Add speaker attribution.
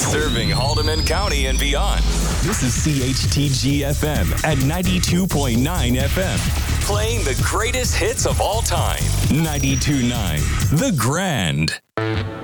Speaker 1: Serving Haldeman County and beyond. This is CHTG FM at 92.9 FM. Playing the greatest hits of all time. 92.9 The Grand.